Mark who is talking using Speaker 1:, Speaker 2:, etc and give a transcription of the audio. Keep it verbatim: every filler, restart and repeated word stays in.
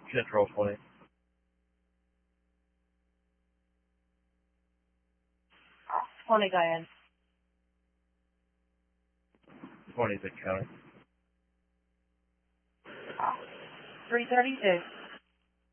Speaker 1: Control twenty.
Speaker 2: twenty Diane.
Speaker 1: twenty is a county.
Speaker 2: three thirty-two.